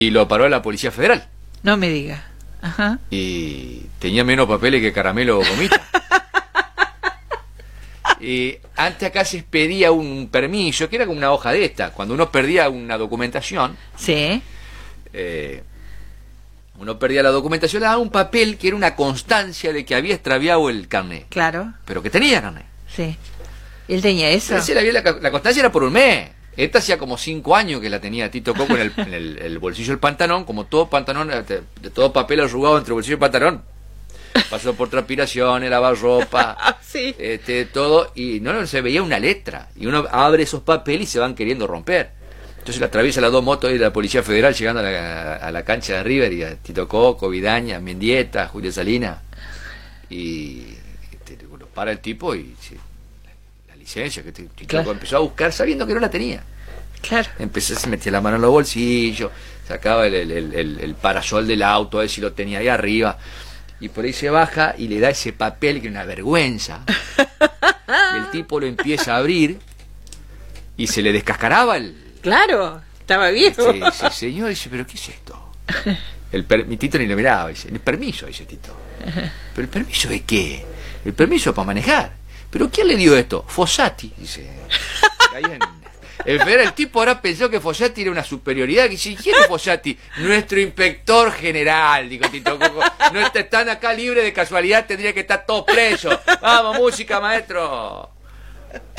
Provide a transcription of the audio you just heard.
y lo paró la Policía Federal. No me diga. Ajá. Y tenía menos papeles que Caramelo Gomita. Y antes acá se pedía un permiso, que era como una hoja de esta. Cuando uno perdía una documentación, Sí. uno perdía la documentación, le daba un papel que era una constancia de que había extraviado el carnet. Claro. Pero que tenía carnet. Sí. ¿Él tenía eso? La constancia era por un mes. Esta hacía como 5 años que la tenía Tito Coco en el bolsillo del pantalón, como todo pantalón, de todo papel arrugado entre el bolsillo y el pantalón. Pasó por transpiraciones, lavar ropa, Sí. todo, y no se veía una letra. Y uno abre esos papeles y se van queriendo romper. Entonces le atraviesa las dos motos de la Policía Federal llegando a la cancha de River, y a Tito Coco, Vidaña, Mendieta, Julio Salinas. Y lo para el tipo y la licencia que Tito Claro. Coco empezó a buscar sabiendo que no la tenía. Claro. Empezó, se metía la mano en los bolsillos, sacaba el parasol del auto, a ver si lo tenía ahí arriba. Y por ahí se baja y le da ese papel que es una vergüenza. El tipo lo empieza a abrir y se le descascaraba el... Claro. Estaba viejo. Sí, señor, dice, ¿pero qué es esto? Mi Tito ni lo miraba, dice, el permiso, dice Tito. ¿Pero el permiso de qué? El permiso para manejar. ¿Pero quién le dio esto? Fossati, dice. El tipo ahora pensó que Fossati era una superioridad. Que dice, ¿quién es Fossati? Nuestro inspector general, dijo Tito Coco. No están acá libres de casualidad, tendría que estar todos presos. Vamos, música, maestro.